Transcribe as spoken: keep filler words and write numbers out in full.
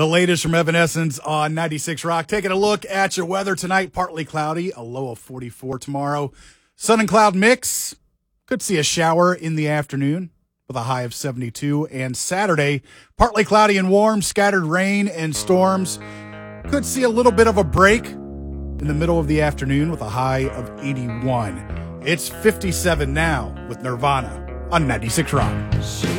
The latest from Evanescence on ninety-six Rock. Taking a look at your weather tonight. Partly cloudy, a low of forty-four tomorrow. Sun and cloud mix. Could see a shower in the afternoon with a high of seventy-two. And Saturday, partly cloudy and warm, scattered rain and storms. Could see a little bit of a break in the middle of the afternoon with a high of eighty-one. It's fifty-seven now with Nirvana on ninety-six Rock.